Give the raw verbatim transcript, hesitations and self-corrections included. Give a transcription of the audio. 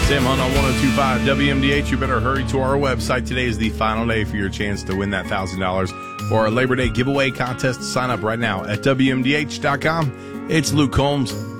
Sam Hunt on one oh two point five W M D H. You better hurry to our website. Today is the final day for your chance to win that one thousand dollars for our Labor Day giveaway contest. Sign up right now at W M D H dot com. It's Luke Combs.